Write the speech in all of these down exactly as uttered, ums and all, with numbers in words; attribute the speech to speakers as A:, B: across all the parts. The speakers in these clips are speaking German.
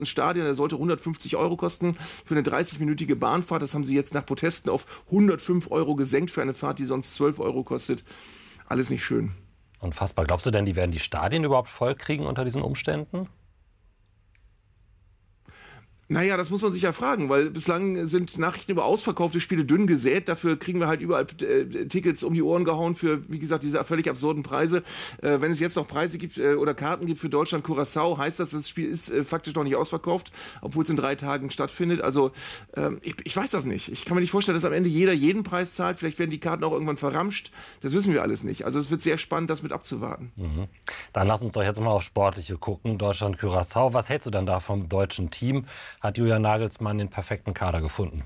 A: Stadion, der sollte hundertfünfzig Euro kosten für eine dreißigminütige Bahnfahrt. Das haben sie jetzt nach Protesten auf hundertfünf Euro gesenkt für eine Fahrt, die sonst zwölf Euro kostet. Alles nicht schön.
B: Unfassbar. Glaubst du denn, die werden die Stadien überhaupt voll kriegen unter diesen Umständen?
A: Naja, das muss man sich ja fragen, weil bislang sind Nachrichten über ausverkaufte Spiele dünn gesät. Dafür kriegen wir halt überall äh, Tickets um die Ohren gehauen für, wie gesagt, diese völlig absurden Preise. Äh, wenn es jetzt noch Preise gibt äh, oder Karten gibt für Deutschland-Curaçao, heißt das, das Spiel ist äh, faktisch noch nicht ausverkauft, obwohl es in drei Tagen stattfindet. Also äh, ich, ich weiß das nicht. Ich kann mir nicht vorstellen, dass am Ende jeder jeden Preis zahlt. Vielleicht werden die Karten auch irgendwann verramscht. Das wissen wir alles nicht. Also es wird sehr spannend, das mit abzuwarten.
B: Mhm. Dann lass uns doch jetzt mal auf Sportliche gucken. Deutschland-Curaçao. Was hältst du denn da vom deutschen Team? Hat Julian Nagelsmann den perfekten Kader gefunden?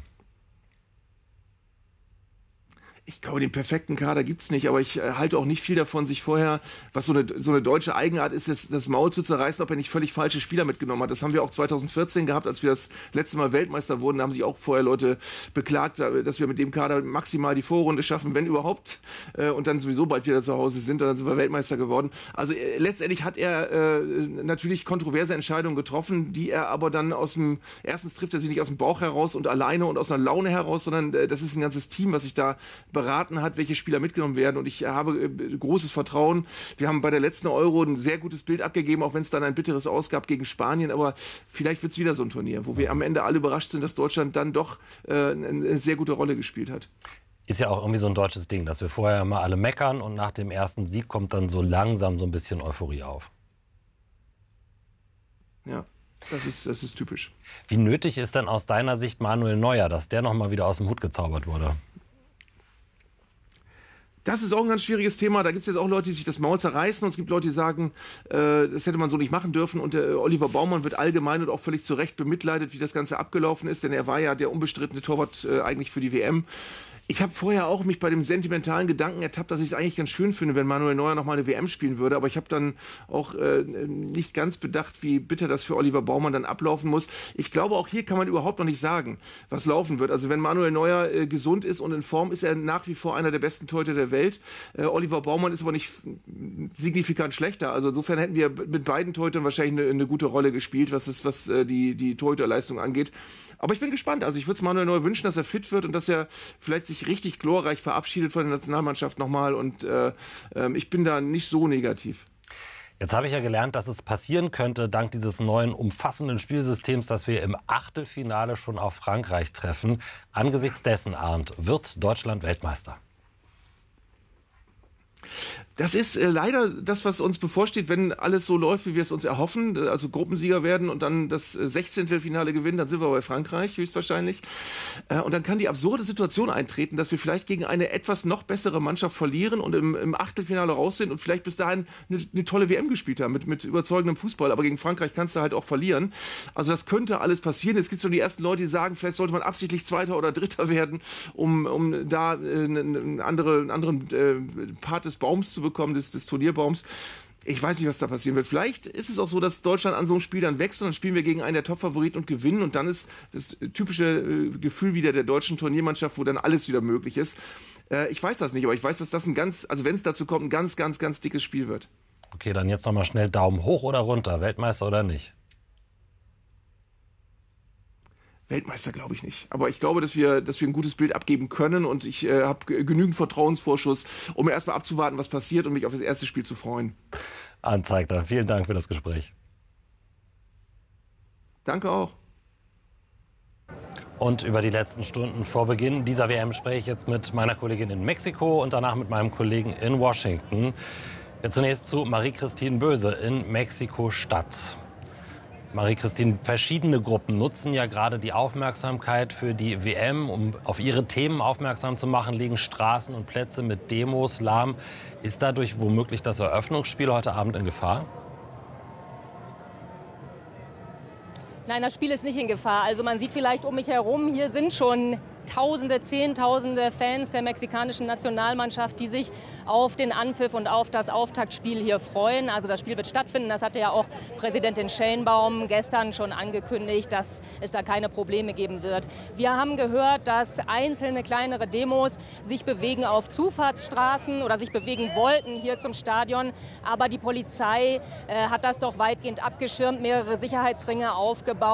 A: Ich glaube, den perfekten Kader gibt's nicht, aber ich äh, halte auch nicht viel davon, sich vorher, was so eine, so eine deutsche Eigenart ist, das, das Maul zu zerreißen, ob er nicht völlig falsche Spieler mitgenommen hat. Das haben wir auch zweitausendvierzehn gehabt, als wir das letzte Mal Weltmeister wurden. Da haben sich auch vorher Leute beklagt, dass wir mit dem Kader maximal die Vorrunde schaffen, wenn überhaupt, äh, und dann sowieso bald wieder zu Hause sind. Und dann sind wir Weltmeister geworden. Also äh, letztendlich hat er äh, natürlich kontroverse Entscheidungen getroffen, die er aber dann aus dem, erstens trifft er sie nicht aus dem Bauch heraus und alleine und aus einer Laune heraus, sondern äh, das ist ein ganzes Team, was sich da beraten hat, welche Spieler mitgenommen werden. Und ich habe äh, großes Vertrauen. Wir haben bei der letzten Euro ein sehr gutes Bild abgegeben, auch wenn es dann ein bitteres Aus gab gegen Spanien. Aber vielleicht wird es wieder so ein Turnier, wo wir am Ende alle überrascht sind, dass Deutschland dann doch äh, eine sehr gute Rolle gespielt hat.
B: Ist ja auch irgendwie so ein deutsches Ding, dass wir vorher mal alle meckern und nach dem ersten Sieg kommt dann so langsam so ein bisschen Euphorie auf.
A: Ja. Das ist, das ist typisch.
B: Wie nötig ist denn aus deiner Sicht Manuel Neuer, dass der noch mal wieder aus dem Hut gezaubert wurde?
A: Das ist auch ein ganz schwieriges Thema. Da gibt es jetzt auch Leute, die sich das Maul zerreißen. Und es gibt Leute, die sagen, äh, das hätte man so nicht machen dürfen. Und der Oliver Baumann wird allgemein und auch völlig zu Recht bemitleidet, wie das Ganze abgelaufen ist. Denn er war ja der unbestrittene Torwart äh, eigentlich für die W M. Ich habe vorher auch mich bei dem sentimentalen Gedanken ertappt, dass ich es eigentlich ganz schön finde, wenn Manuel Neuer noch mal eine W M spielen würde. Aber ich habe dann auch äh, nicht ganz bedacht, wie bitter das für Oliver Baumann dann ablaufen muss. Ich glaube, auch hier kann man überhaupt noch nicht sagen, was laufen wird. Also wenn Manuel Neuer äh, gesund ist und in Form, ist er nach wie vor einer der besten Torhüter der Welt. Äh, Oliver Baumann ist aber nicht signifikant schlechter. Also insofern hätten wir mit beiden Torhütern wahrscheinlich eine, eine gute Rolle gespielt, was, ist, was äh, die, die Torhüterleistung angeht. Aber ich bin gespannt. Also ich würde es Manuel Neuer wünschen, dass er fit wird und dass er vielleicht sich richtig glorreich verabschiedet von der Nationalmannschaft nochmal. Und äh, äh, ich bin da nicht so negativ.
B: Jetzt habe ich ja gelernt, dass es passieren könnte, dank dieses neuen umfassenden Spielsystems, dass wir im Achtelfinale schon auf Frankreich treffen. Angesichts dessen, Arndt, wird Deutschland Weltmeister?
A: Das ist äh, leider das, was uns bevorsteht, wenn alles so läuft, wie wir es uns erhoffen. Also Gruppensieger werden und dann das Sechzehntelfinale gewinnen, dann sind wir bei Frankreich höchstwahrscheinlich. Äh, und dann kann die absurde Situation eintreten, dass wir vielleicht gegen eine etwas noch bessere Mannschaft verlieren und im, im Achtelfinale raus sind und vielleicht bis dahin eine, eine tolle W M gespielt haben mit, mit überzeugendem Fußball. Aber gegen Frankreich kannst du halt auch verlieren. Also das könnte alles passieren. Jetzt gibt es schon die ersten Leute, die sagen, vielleicht sollte man absichtlich Zweiter oder Dritter werden, um, um da äh, einen, andere, einen anderen äh, Part des Baums zu bekommen, des, des Turnierbaums. Ich weiß nicht, was da passieren wird. Vielleicht ist es auch so, dass Deutschland an so einem Spiel dann wächst und dann spielen wir gegen einen der Top-Favoriten und gewinnen und dann ist das typische äh, Gefühl wieder der deutschen Turniermannschaft, wo dann alles wieder möglich ist. Äh, ich weiß das nicht, aber ich weiß, dass das ein ganz, also wenn es dazu kommt, ein ganz, ganz, ganz dickes Spiel wird.
B: Okay, dann jetzt nochmal schnell Daumen hoch oder runter, Weltmeister oder nicht?
A: Weltmeister glaube ich nicht. Aber ich glaube, dass wir, dass wir ein gutes Bild abgeben können und ich äh, habe genügend Vertrauensvorschuss, um erstmal abzuwarten, was passiert und mich auf das erste Spiel zu freuen.
B: Arndt Zeigler, vielen Dank für das Gespräch.
A: Danke auch.
B: Und über die letzten Stunden vor Beginn dieser W M spreche ich jetzt mit meiner Kollegin in Mexiko und danach mit meinem Kollegen in Washington. Jetzt zunächst zu Marie-Christine Böse in Mexiko-Stadt. Marie-Christine, verschiedene Gruppen nutzen ja gerade die Aufmerksamkeit für die W M, um auf ihre Themen aufmerksam zu machen, legen Straßen und Plätze mit Demos lahm. Ist dadurch womöglich das Eröffnungsspiel heute Abend in Gefahr?
C: Nein, das Spiel ist nicht in Gefahr. Also man sieht vielleicht um mich herum, hier sind schon Tausende, Zehntausende Fans der mexikanischen Nationalmannschaft, die sich auf den Anpfiff und auf das Auftaktspiel hier freuen. Also das Spiel wird stattfinden. Das hatte ja auch Präsidentin Sheinbaum gestern schon angekündigt, dass es da keine Probleme geben wird. Wir haben gehört, dass einzelne kleinere Demos sich bewegen auf Zufahrtsstraßen oder sich bewegen wollten hier zum Stadion. Aber die Polizei äh, hat das doch weitgehend abgeschirmt, mehrere Sicherheitsringe aufgebaut.